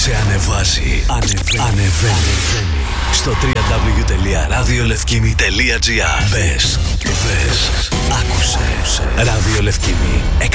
Σε ανεβάζει. Ανεβαίνει. Στο www.radiolevkimi.gr. Μπες, άκουσε. Ραδιολευκήμι 103,6.